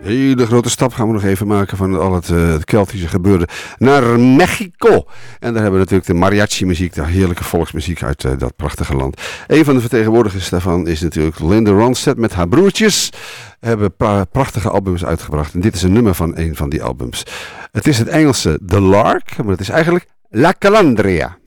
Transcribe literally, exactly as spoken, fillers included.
hele grote stap gaan we nog even maken van al het, uh, het Keltische gebeurde naar Mexico. En daar hebben we natuurlijk de mariachi muziek, de heerlijke volksmuziek uit uh, dat prachtige land. Een van de vertegenwoordigers daarvan is natuurlijk Linda Ronstadt met haar broertjes. Hebben pra- prachtige albums uitgebracht. En dit is een nummer van een van die albums. Het is het Engelse The Lark, maar het is eigenlijk La Calandria.